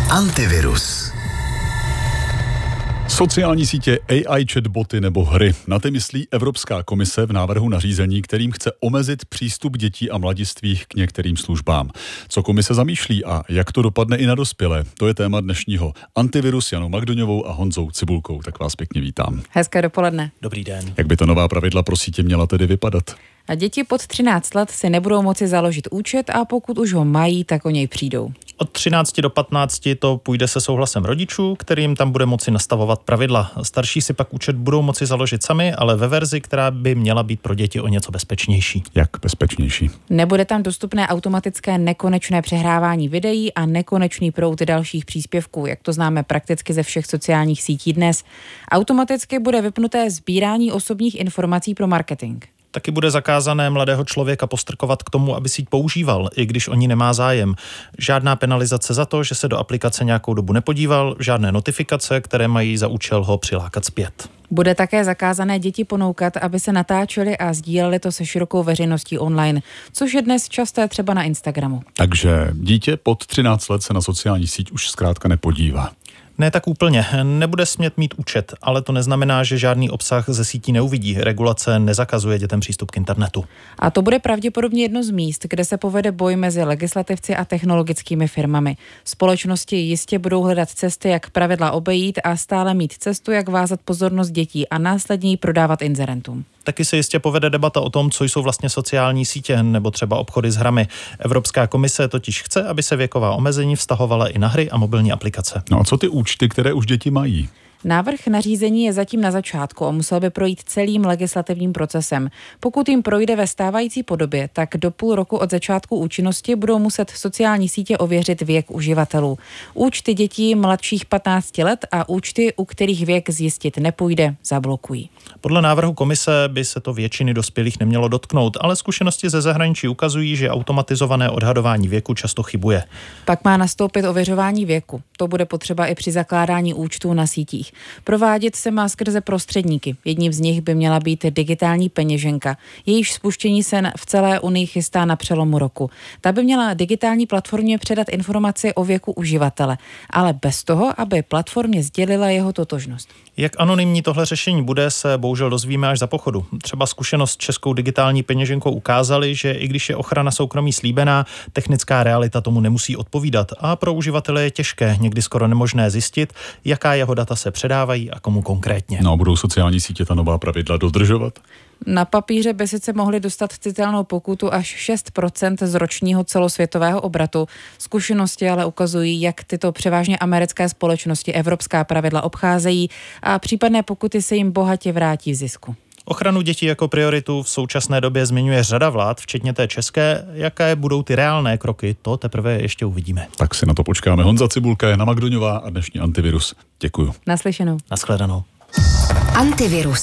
Antivirus. Sociální sítě, AI chatboty nebo hry. Na ty myslí Evropská komise v návrhu nařízení, kterým chce omezit přístup dětí a mladistvých k některým službám. Co komise zamýšlí a jak to dopadne i na dospělé? To je téma dnešního Antivirus Janou Magdoňovou a Honzou Cibulkou. Tak vás pěkně vítám. Hezké dopoledne. Dobrý den. Jak by to nová pravidla pro sítě měla tedy vypadat? A děti pod 13 let si nebudou moci založit účet a pokud už ho mají, tak o něj přijdou. Od 13 do 15 to půjde se souhlasem rodičů, kterým tam bude moci nastavovat pravidla. Starší si pak účet budou moci založit sami, ale ve verzi, která by měla být pro děti o něco bezpečnější. Jak bezpečnější? Nebude tam dostupné automatické nekonečné přehrávání videí a nekonečný proud dalších příspěvků, jak to známe prakticky ze všech sociálních sítí dnes. Automaticky bude vypnuté sbírání osobních informací pro marketing. Taky bude zakázané mladého člověka postrkovat k tomu, aby síť používal, i když o ní nemá zájem. Žádná penalizace za to, že se do aplikace nějakou dobu nepodíval, žádné notifikace, které mají za účel ho přilákat zpět. Bude také zakázané děti ponoukat, aby se natáčeli a sdíleli to se širokou veřejností online, což je dnes časté třeba na Instagramu. Takže dítě pod 13 let se na sociální síť už zkrátka nepodívá. Ne tak úplně. Nebude smět mít účet, ale to neznamená, že žádný obsah ze sítí neuvidí. Regulace nezakazuje dětem přístup k internetu. A to bude pravděpodobně jedno z míst, kde se povede boj mezi legislativci a technologickými firmami. Společnosti jistě budou hledat cesty, jak pravidla obejít a stále mít cestu, jak vázat pozornost dětí a následně ji prodávat inzerentům. Taky se jistě povede debata o tom, co jsou vlastně sociální sítě nebo třeba obchody s hrami. Evropská komise totiž chce, aby se věková omezení vztahovala i na hry a mobilní aplikace. No a co ty účty, které už děti mají? Návrh nařízení je zatím na začátku a musel by projít celým legislativním procesem. Pokud jim projde ve stávající podobě, tak do půl roku od začátku účinnosti budou muset sociální sítě ověřit věk uživatelů. Účty dětí mladších 15 let a účty, u kterých věk zjistit nepůjde, zablokují. Podle návrhu komise by se to většiny dospělých nemělo dotknout, ale zkušenosti ze zahraničí ukazují, že automatizované odhadování věku často chybuje. Pak má nastoupit ověřování věku. To bude potřeba i při zakládání účtů na sítích. Provádět se má skrze prostředníky. Jedním z nich by měla být digitální peněženka. Jejíž spuštění se v celé Unii chystá na přelomu roku. Ta by měla digitální platformě předat informaci o věku uživatele, ale bez toho, aby platformě sdělila jeho totožnost. Jak anonymní tohle řešení bude, se bohužel dozvíme až za pochodu. Třeba zkušenost s českou digitální peněženkou ukázaly, že i když je ochrana soukromí slíbená, technická realita tomu nemusí odpovídat a pro uživatele je těžké, někdy skoro nemožné zjistit, jaká jeho data se předávají a komu konkrétně. No a budou sociální sítě ta nová pravidla dodržovat? Na papíře by sice mohli dostat citelnou pokutu až 6% z ročního celosvětového obratu. Zkušenosti ale ukazují, jak tyto převážně americké společnosti evropská pravidla obcházejí a případné pokuty se jim bohatě vrátí v zisku. Ochranu dětí jako prioritu v současné době zmiňuje řada vlád, včetně té české. Jaké budou ty reálné kroky, to teprve ještě uvidíme. Tak si na to počkáme. Honza Cibulka, Jana Magdoňová a dnešní Antivirus. Děkuju. Naslyšenou. Naschledanou. Antivirus.